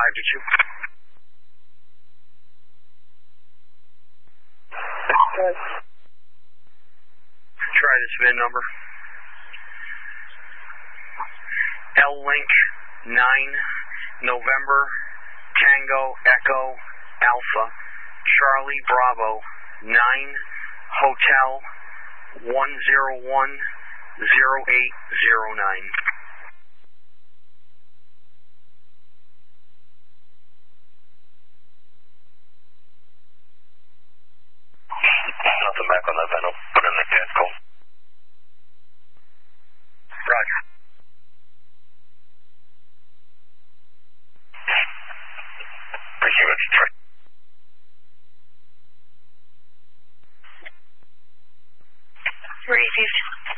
522. Good. Try this VIN number. L-Link 9 November Tango Echo Alpha Charlie Bravo 9 Hotel 1010809.